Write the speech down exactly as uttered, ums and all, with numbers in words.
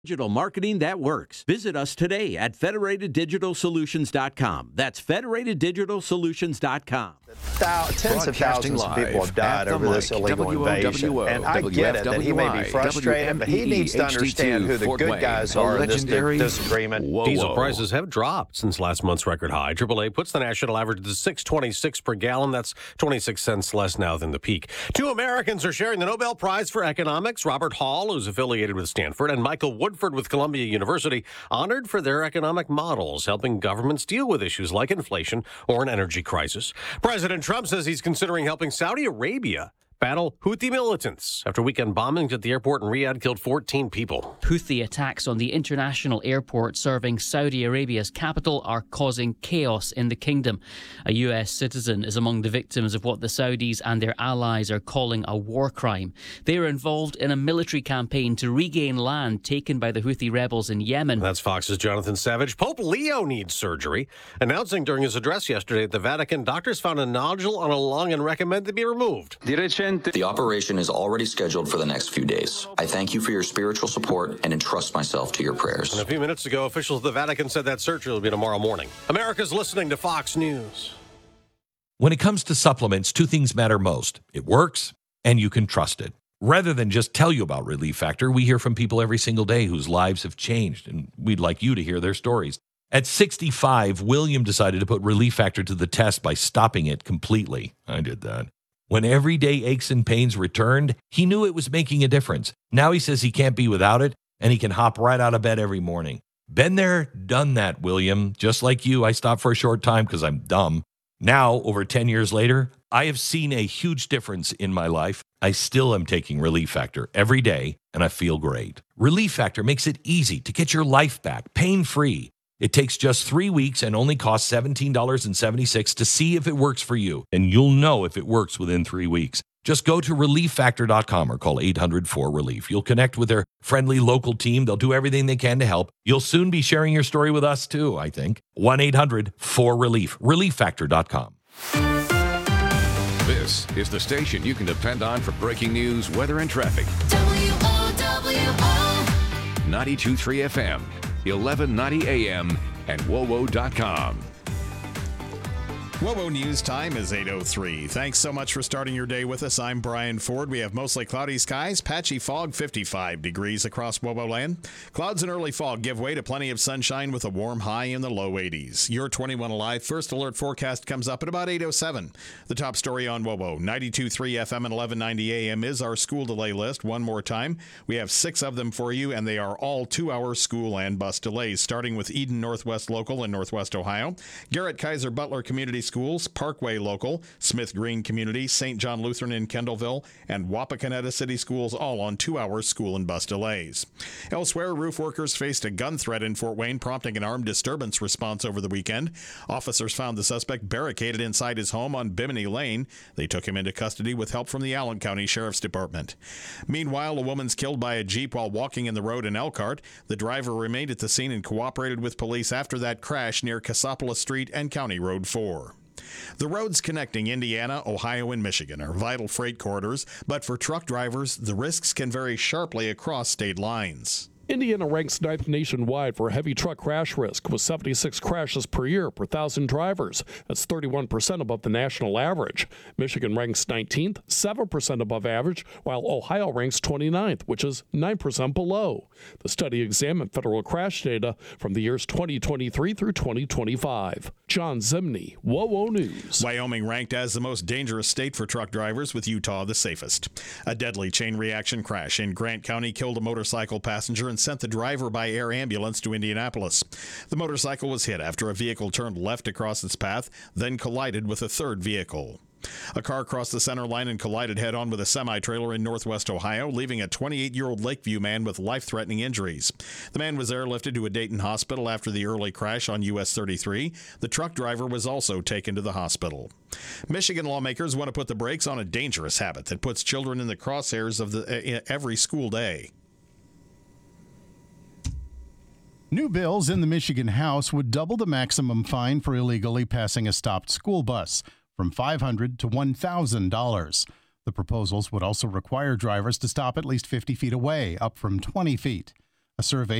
Digital marketing that works. Visit us today at Federated Digital Solutions dot com. That's Federated Digital Solutions dot com. Thou- tens of thousands of people have died over this illegal invasion, and I get it that he may be frustrated, but he needs to understand who the good guys are in this disagreement. Diesel prices have dropped since last month's record high. triple A puts the national average to six twenty-six per gallon. That's twenty-six cents less now than the peak. Two Americans are sharing the Nobel Prize for Economics. Robert Hall, who's affiliated with Stanford, and Michael Woodford with Columbia University, honored for their economic models, helping governments deal with issues like inflation or an energy crisis. President Trump says he's considering helping Saudi Arabia battle Houthi militants after weekend bombings at the airport in Riyadh killed fourteen people. Houthi attacks on the international airport serving Saudi Arabia's capital are causing chaos in the kingdom. A U S citizen is among the victims of what the Saudis and their allies are calling a war crime. They are involved in a military campaign to regain land taken by the Houthi rebels in Yemen. That's Fox's Jonathan Savage. Pope Leo needs surgery. Announcing during his address yesterday at the Vatican, doctors found a nodule on a lung and recommend it be removed. The operation is already scheduled for the next few days. I thank you for your spiritual support and entrust myself to your prayers. And a few minutes ago, officials of the Vatican said that surgery will be tomorrow morning. America's listening to Fox News. When it comes to supplements, two things matter most. It works, and you can trust it. Rather than just tell you about Relief Factor, we hear from people every single day whose lives have changed, and we'd like you to hear their stories. At sixty-five, William decided to put Relief Factor to the test by stopping it completely. I did that. When everyday aches and pains returned, he knew it was making a difference. Now he says he can't be without it, and he can hop right out of bed every morning. Been there, done that, William. Just like you, I stopped for a short time because I'm dumb. Now, over ten years later, I have seen a huge difference in my life. I still am taking Relief Factor every day, and I feel great. Relief Factor makes it easy to get your life back, pain-free. It takes just three weeks and only costs seventeen dollars and seventy-six cents to see if it works for you. And you'll know if it works within three weeks. Just go to relief factor dot com or call eight hundred four relief. You'll connect with their friendly local team. They'll do everything they can to help. You'll soon be sharing your story with us too, I think. one eight hundred four relief. relief factor dot com. This is the station you can depend on for breaking news, weather, and traffic. W O W O ninety-two point three F M. eleven ninety A M and W O W O dot com. W O W O News time is eight oh three. Thanks so much for starting your day with us. I'm Brian Ford. We have mostly cloudy skies, patchy fog, fifty-five degrees across W O W O land. Clouds and early fog give way to plenty of sunshine with a warm high in the low eighties. Your twenty-one Alive First Alert forecast comes up at about eight oh seven. The top story on W O W O, ninety-two point three F M and eleven ninety A M is our school delay list. One more time, we have six of them for you, and they are all two-hour school and bus delays, starting with Eden Northwest Local in Northwest Ohio, Garrett Kaiser Butler Community Schools, Parkway Local, Smith Green Community, Saint John Lutheran in Kendallville, and Wapakoneta City Schools, all on two-hour school and bus delays. Elsewhere, roof workers faced a gun threat in Fort Wayne, prompting an armed disturbance response over the weekend. Officers found the suspect barricaded inside his home on Bimini Lane. They took him into custody with help from the Allen County Sheriff's Department. Meanwhile, a woman's killed by a Jeep while walking in the road in Elkhart. The driver remained at the scene and cooperated with police after that crash near Cassopolis Street and County Road four. The roads connecting Indiana, Ohio, and Michigan are vital freight corridors, but for truck drivers, the risks can vary sharply across state lines. Indiana ranks ninth nationwide for heavy truck crash risk, with seventy-six crashes per year per thousand drivers. That's thirty-one percent above the national average. Michigan ranks nineteenth, seven percent above average, while Ohio ranks twenty-ninth, which is nine percent below. The study examined federal crash data from the years twenty twenty-three through twenty twenty-five. John Zimney, W O W O News. Wyoming ranked as the most dangerous state for truck drivers, with Utah the safest. A deadly chain reaction crash in Grant County killed a motorcycle passenger and sent the driver by air ambulance to Indianapolis. The motorcycle was hit after a vehicle turned left across its path, then collided with a third vehicle. A car crossed the center line and collided head-on with a semi-trailer in northwest Ohio, leaving a twenty-eight-year-old Lakeview man with life-threatening injuries. The man was airlifted to a Dayton hospital after the early crash on U S thirty-three. The truck driver was also taken to the hospital. Michigan lawmakers want to put the brakes on a dangerous habit that puts children in the crosshairs of the, uh, every school day. New bills in the Michigan House would double the maximum fine for illegally passing a stopped school bus, from five hundred dollars to one thousand dollars. The proposals would also require drivers to stop at least fifty feet away, up from twenty feet. A survey